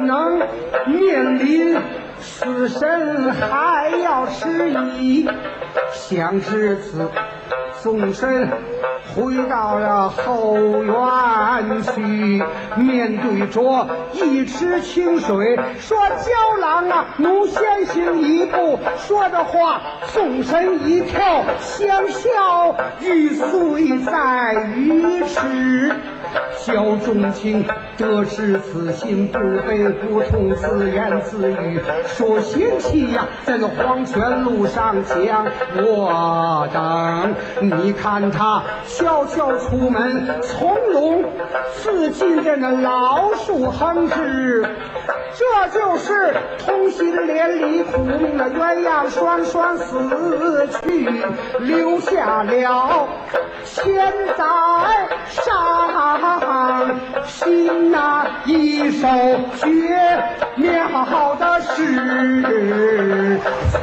能面临死神还要迟疑，想至此众神回到了后园去，面对着一池清水，说胶囊啊，奴先行一步，说的话众神一跳，相笑玉碎在鱼池。萧仲卿得知此信，不悲不痛，自言自语，说贤妻呀，在那黄泉路上将我等。你看他悄悄出门，从容自尽的那老树横枝，这就是同心连理苦命的鸳鸯双双死去，留下了千载伤心那一首绝妙的诗词。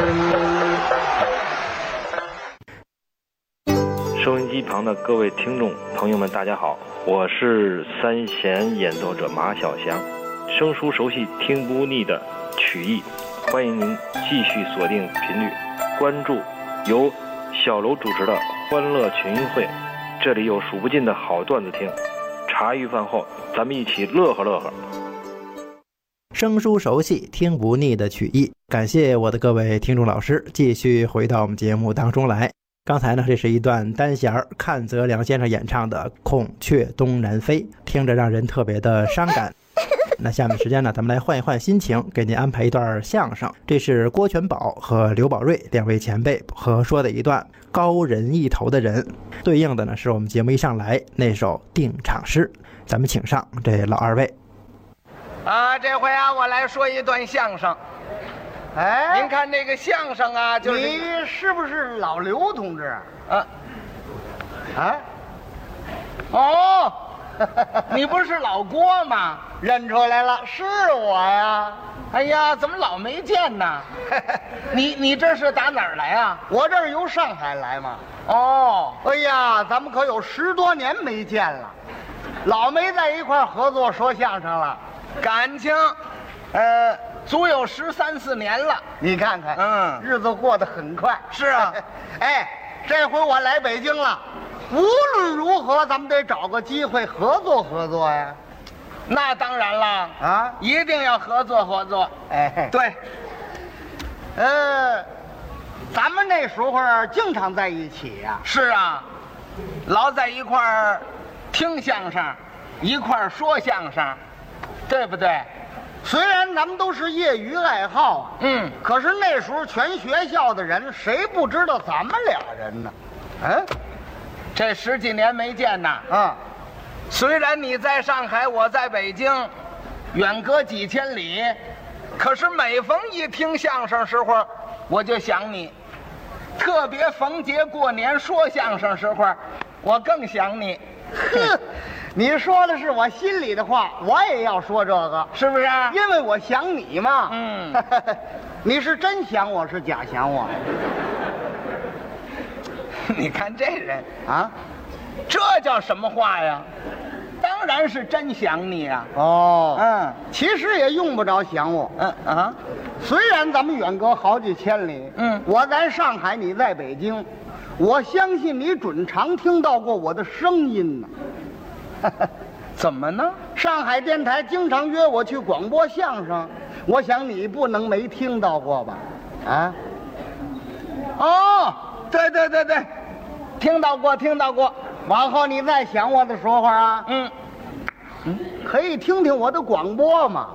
收音机旁的各位听众朋友们，大家好，我是三弦演奏者马小祥，生疏熟悉听不腻的曲艺，欢迎您继续锁定频率，关注由小楼主持的欢乐群英会，这里有数不尽的好段子听，茶余饭后咱们一起乐呵乐呵。 生疏熟悉听不腻的曲艺，感谢我的各位听众老师继续回到我们节目当中来。刚才呢，这是一段单弦阚泽良先生演唱的《孔雀东南飞》，听着让人特别的伤感。那下面时间呢，咱们来换一换心情，给您安排一段相声。这是郭全宝和刘宝瑞两位前辈合说的一段高人一头的人，对应的呢是我们节目一上来那首定场诗。咱们请上这老二位。 这回啊，我来说一段相声。您看这个相声啊，就是你是不是老刘同志？ 哦，你不是老郭吗？ 认出来了，是我呀。 哎呀，怎么老没见呢？你这是打哪儿来啊？ 我这儿由上海来嘛。 哦， 哎呀，咱们可有10多年没见了，老没在一块儿合作说相声了， 感情，足有13、14年了。 你看看，日子过得很快。 是啊， 这回我来北京了，无论如何咱们得找个机会合作合作呀。 那当然了，一定要合作合作。对， 咱们那时候经常在一起呀。 是啊，老在一块儿听相声，一块儿说相声，对不对？ 虽然咱们都是业余爱好啊，可是那时候全学校的人谁不知道咱们俩人呢？ 这10几年没见呐。虽然你在上海，我在北京，远隔几千里，可是每逢一听相声时候，我就想你。特别逢节过年说相声时候，我更想你。 你说的是我心里的话，我也要说这个， 是不是？ 因为我想你嘛。你是真想我是假想我？ 你看这人啊， 这叫什么话呀？当然是真想你啊。 其实也用不着想我。虽然咱们远隔好几千里，我在上海，你在北京，我相信你准常听到过我的声音呢。 怎么呢？ 上海电台经常约我去广播相声，我想你不能没听到过吧？ 对，听到过。 往后你再想我的时候啊，可以听听我的广播嘛。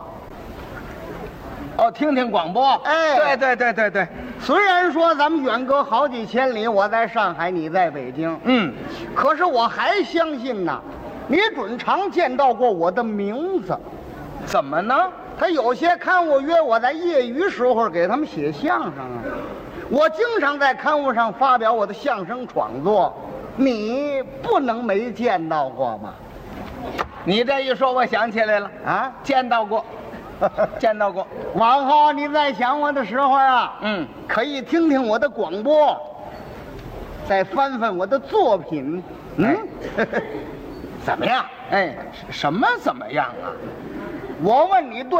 听听广播。对。 虽然说咱们远隔好几千里，我在上海，你在北京，可是我还相信呐，你准常见到过我的名字。 怎么呢？ 他有些刊物约我在业余时候给他们写相声啊，我经常在刊物上发表我的相声创作，你不能没见到过吗？ 你这一说，我想起来了见到过。 往后你在想我的时候啊，可以听听我的广播，再翻翻我的作品，怎么样？ 什么怎么样啊？ 我问你对。